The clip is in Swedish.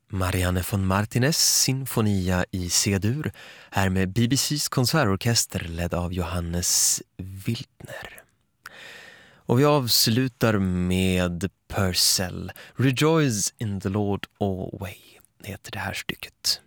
Marianne von Martinez Sinfonia i C-dur, här med BBCs konsertorkester ledd av Johannes Wildner. Och vi avslutar med Purcell. Rejoice in the Lord always heter det här stycket.